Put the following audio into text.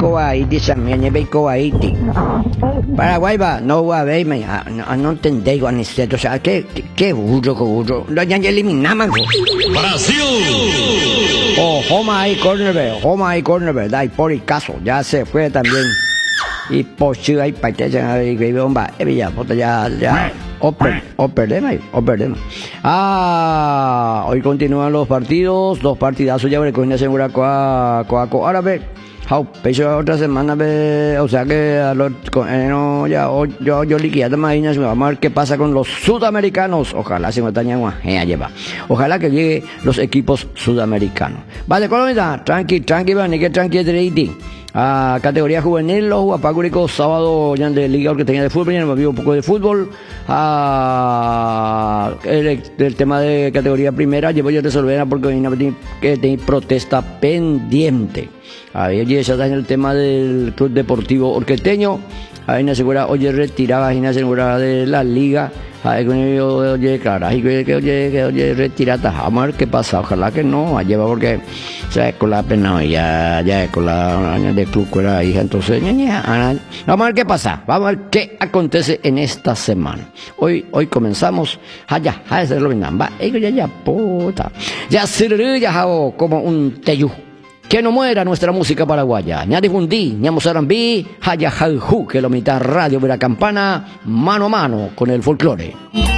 Beico ahí, dice mi Beico ahí. Paraguay va, no va a ver, no entendéis, Aniceto, o sea, qué burro, lo ya eliminamos. Brasil. Homa ahí, cornerback, da, y por el caso, ya se fue también. Y por si hay parte de bomba, ya, o perdemos. Hoy continúan los partidos, 2 partidazos ya, con una segura coaco árabe. Pecho otra semana, o sea que yo liquidado más, vamos a ver qué pasa con los sudamericanos. Ojalá se me tañan lleva. Ojalá que lleguen los equipos sudamericanos. Vale, Colombia, tranqui, van, que tranqui de categoría juvenil, los guapacuricos, sábado ya de liga que tenía de fútbol, ya me vi un poco de fútbol. El tema de categoría primera, llevo yo a resolver porque que tenía protesta pendiente. Ahí ya está en el tema del Club Deportivo Orqueteño. Ahí me asegura, retirada, ahí me asegura de la liga. Ahí que retirada. Vamos a ver qué pasa. Ojalá que no, lleva porque, o sea, con la pena, ya con la de club era hija. Entonces, vamos a ver qué pasa. Vamos a ver qué acontece en esta semana. Hoy comenzamos. Ya como un teyú. Que no muera nuestra música paraguaya. Ña difundí, ña mozarambí, haya jaljú, que lo mitad radio de la campana, mano a mano con el folclore.